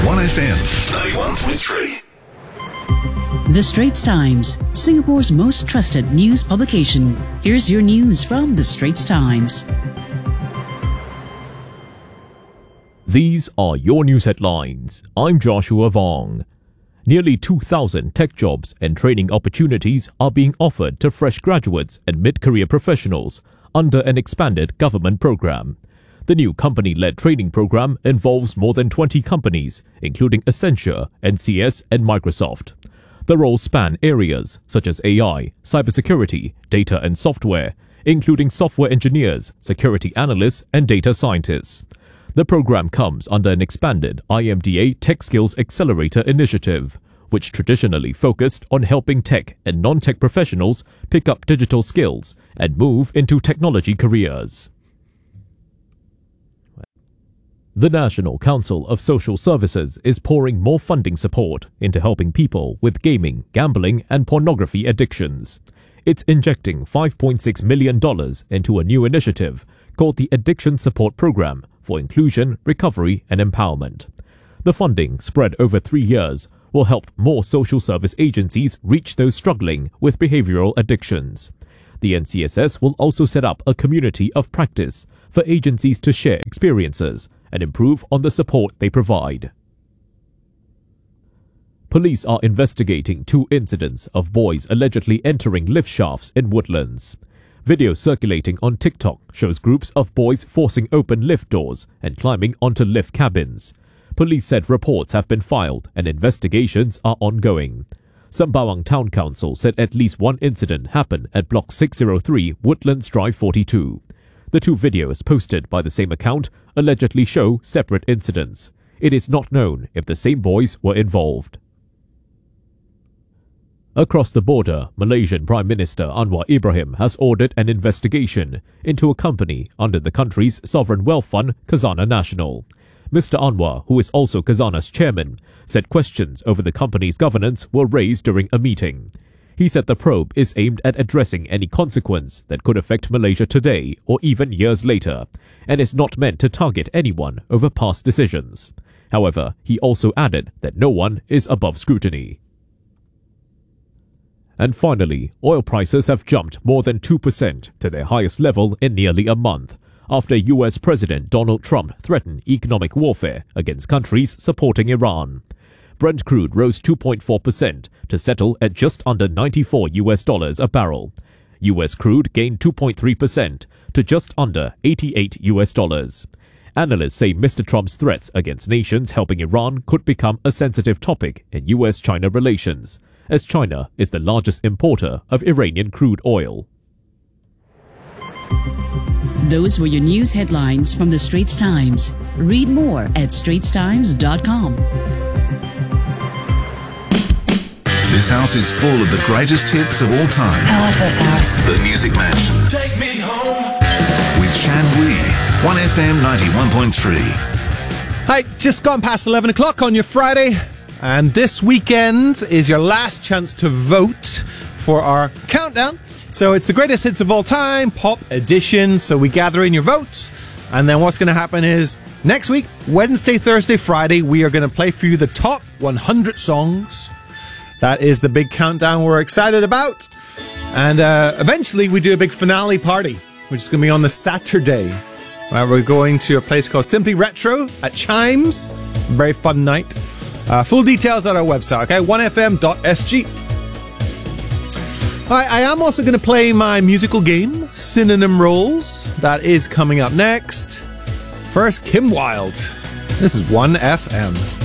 1FM 91.3. The Straits Times, Singapore's most trusted news publication. Here's your news from The Straits Times. These are your news headlines. I'm Joshua Vong. Nearly 2,000 tech jobs and training opportunities are being offered to fresh graduates and mid-career professionals under an expanded government program. The new company-led training program involves more than 20 companies, including Accenture, NCS, and Microsoft. The roles span areas such as AI, cybersecurity, data and software, including software engineers, security analysts, and data scientists. The program comes under an expanded IMDA Tech Skills Accelerator initiative, which traditionally focused on helping tech and non-tech professionals pick up digital skills and move into technology careers. The National Council of Social Services is pouring more funding support into helping people with gaming, gambling, and pornography addictions. It's injecting $5.6 million into a new initiative called the Addiction Support Program for Inclusion, Recovery, and Empowerment. The funding, spread over 3 years, will help more social service agencies reach those struggling with behavioral addictions. The NCSS will also set up a community of practice for agencies to share experiences and improve on the support they provide. Police are investigating 2 incidents of boys allegedly entering lift shafts in Woodlands. Video circulating on TikTok shows groups of boys forcing open lift doors and climbing onto lift cabins. Police said reports have been filed and investigations are ongoing. Sembawang Town Council said at least one incident happened at Block 603 Woodlands Drive 42. The 2 videos posted by the same account allegedly show separate incidents. It is not known if the same boys were involved. Across the border, Malaysian Prime Minister Anwar Ibrahim has ordered an investigation into a company under the country's sovereign wealth fund, Khazanah Nasional. Mr. Anwar, who is also Khazanah's chairman, said questions over the company's governance were raised during a meeting. He said the probe is aimed at addressing any consequence that could affect Malaysia today or even years later, and is not meant to target anyone over past decisions. However, he also added that no one is above scrutiny. And finally, oil prices have jumped more than 2% to their highest level in nearly a month, after US President Donald Trump threatened economic warfare against countries supporting Iran. Brent crude rose 2.4% to settle at just under $94 a barrel. US crude gained 2.3% to just under $88. Analysts say Mr. Trump's threats against nations helping Iran could become a sensitive topic in US-China relations, as China is the largest importer of Iranian crude oil. Those were your news headlines from The Straits Times. Read more at straitstimes.com. This house is full of the greatest hits of all time. I love this house. The Music Mansion. Take me home. With Shan Wee. 1FM 91.3. Hi, just gone past 11 o'clock on your Friday. And this weekend is your last chance to vote for our countdown. So it's the greatest hits of all time, pop edition. So we gather in your votes. And then what's going to happen is next week, Wednesday, Thursday, Friday, we are going to play for you the top 100 songs. That is the big countdown we're excited about. And eventually we do a big finale party, which is going to be on the Saturday. Where we're going to a place called Simply Retro at Chimes. Very fun night. Full details at our website, okay? 1fm.sg. I am also going to play my musical game, Synonym Roles. That is coming up next. First, Kim Wilde. This is 1FM.